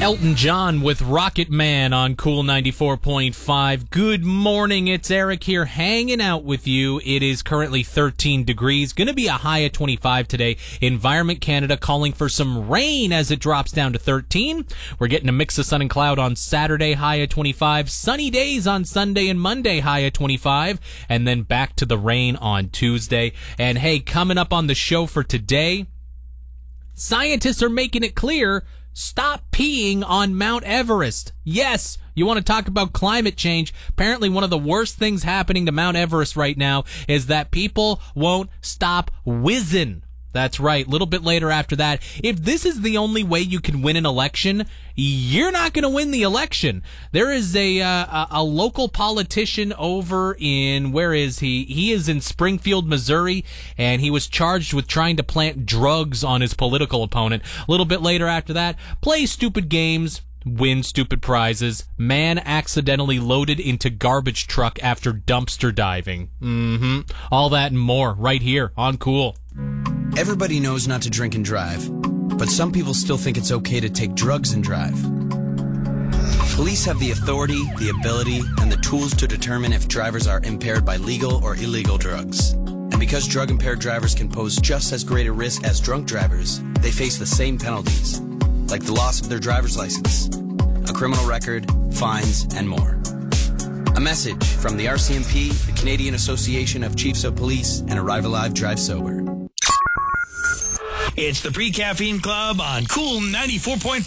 Elton John with Rocket Man on Cool 94.5. Good morning, it's Eric here hanging out with you. It is currently 13 degrees, going to be a high of 25 today. Environment Canada calling for some rain as it drops down to 13. We're getting a mix of sun and cloud on Saturday, high of 25. Sunny days on Sunday and Monday, high of 25. And then back to the rain on Tuesday. And hey, coming up on the show for today, scientists are making it clear, stop peeing on Mount Everest. Yes, you want to talk about climate change. Apparently one of the worst things happening to Mount Everest right now is that people won't stop whizzing. That's right. A little bit later after that, if this is the only way you can win an election, you're not going to win the election. There is a local politician over in, where is he? He is in Springfield, Missouri, and he was charged with trying to plant drugs on his political opponent. A little bit later after that, play stupid games, win stupid prizes. Man accidentally loaded into garbage truck after dumpster diving. All that and more right here on Cool. Everybody knows not to drink and drive, but some people still think it's okay to take drugs and drive. Police have the authority, the ability, and the tools to determine if drivers are impaired by legal or illegal drugs. And because drug-impaired drivers can pose just as great a risk as drunk drivers, they face the same penalties, like the loss of their driver's license, a criminal record, fines, and more. A message from the RCMP, the Canadian Association of Chiefs of Police, and Arrive Alive Drive Sober. It's the Pre-Caffeine Club on Cool 94.5.